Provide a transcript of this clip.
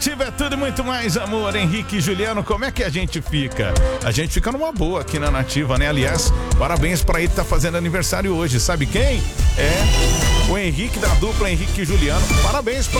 Nativa é tudo e muito mais, amor. Henrique e Juliano, como é que a gente fica? A gente fica numa boa aqui na Nativa, né? Aliás, parabéns pra ele que tá fazendo aniversário hoje. Sabe quem? É o Henrique da dupla Henrique e Juliano. Parabéns pra